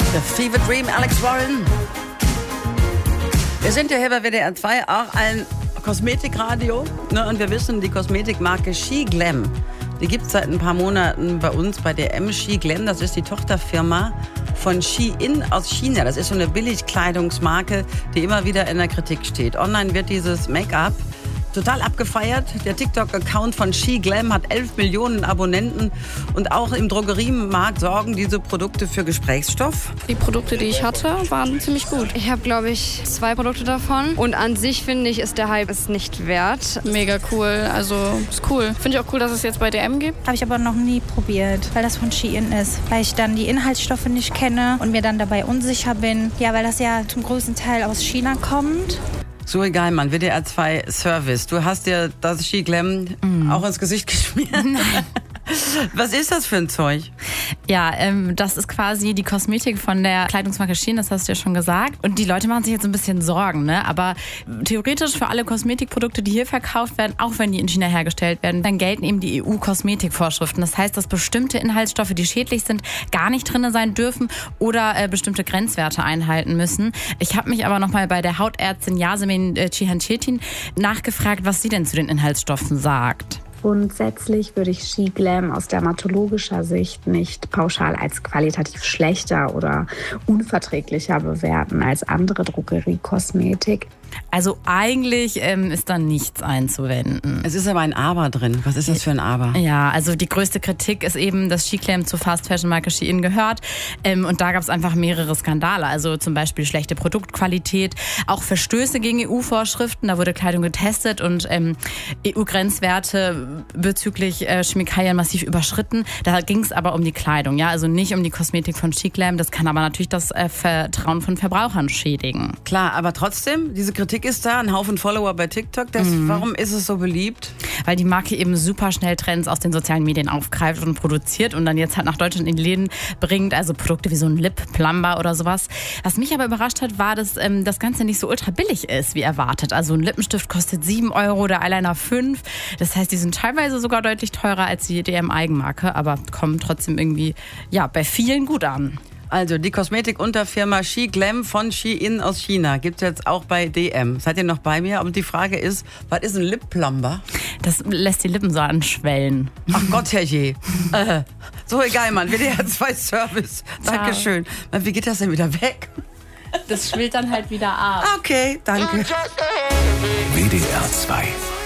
The Fever Dream, Alex Warren. Wir sind ja hier bei WDR 2 auch ein Kosmetikradio. Ne? Und wir wissen, die Kosmetikmarke SheGlam, die gibt es seit ein paar Monaten bei uns bei DM. SheGlam, das ist die Tochterfirma von Shein aus China. Das ist so eine Billigkleidungsmarke, die immer wieder in der Kritik steht. Online wird dieses Make-up total abgefeiert. Der TikTok-Account von SheGlam hat 11 Millionen Abonnenten. Und auch im Drogeriemarkt sorgen diese Produkte für Gesprächsstoff. Die Produkte, die ich hatte, waren ziemlich gut. Ich habe, glaube ich, 2 Produkte davon. Und an sich, finde ich, ist der Hype es nicht wert. Mega cool, also ist cool. Finde ich auch cool, dass es jetzt bei DM gibt. Habe ich aber noch nie probiert, weil das von Shein ist. Weil ich dann die Inhaltsstoffe nicht kenne und mir dann dabei unsicher bin. Ja, weil das ja zum größten Teil aus China kommt. So egal, Mann, WDR 2 Service. Du hast dir das SheGlam auch ins Gesicht geschmiert. Was ist das für ein Zeug? Ja, das ist quasi die Kosmetik von der Kleidungsmarke Shein, das hast du ja schon gesagt. Und die Leute machen sich jetzt ein bisschen Sorgen, ne? Aber theoretisch für alle Kosmetikprodukte, die hier verkauft werden, auch wenn die in China hergestellt werden, dann gelten eben die EU-Kosmetikvorschriften. Das heißt, dass bestimmte Inhaltsstoffe, die schädlich sind, gar nicht drin sein dürfen oder bestimmte Grenzwerte einhalten müssen. Ich habe mich aber nochmal bei der Hautärztin Yasemin Cihancettin nachgefragt, was sie denn zu den Inhaltsstoffen sagt. Grundsätzlich würde ich SheGlam aus dermatologischer Sicht nicht pauschal als qualitativ schlechter oder unverträglicher bewerten als andere Drogeriekosmetik. Also eigentlich ist da nichts einzuwenden. Es ist aber ein Aber drin. Was ist das für ein Aber? Ja, also die größte Kritik ist eben, dass SheGlam zur Fast-Fashion-Marke Shein gehört. Und da gab es einfach mehrere Skandale. Also zum Beispiel schlechte Produktqualität, auch Verstöße gegen EU-Vorschriften. Da wurde Kleidung getestet und EU-Grenzwerte bezüglich Chemikalien massiv überschritten. Da ging es aber um die Kleidung, ja, also nicht um die Kosmetik von SheGlam. Das kann aber natürlich das Vertrauen von Verbrauchern schädigen. Klar, aber trotzdem, diese Kritik ist da, ein Haufen Follower bei TikTok. Warum ist es so beliebt? Weil die Marke eben super schnell Trends aus den sozialen Medien aufgreift und produziert und dann jetzt halt nach Deutschland in die Läden bringt. Also Produkte wie so ein Lip Plumber oder sowas. Was mich aber überrascht hat, war, dass das Ganze nicht so ultra billig ist, wie erwartet. Also ein Lippenstift kostet 7 €, der Eyeliner 5. Das heißt, die sind teilweise sogar deutlich teurer als die DM-Eigenmarke, aber kommen trotzdem irgendwie bei vielen gut an. Also die Kosmetikunterfirma SheGlam von Shein aus China gibt es jetzt auch bei DM. Seid ihr noch bei mir? Und die Frage ist, was ist ein Lip Plumber? Das lässt die Lippen so anschwellen. Ach Gott, herrje. So egal, Mann. WDR 2 Service. Dankeschön. Wie geht das denn wieder weg? Das schwillt dann halt wieder ab. Okay, danke. WDR 2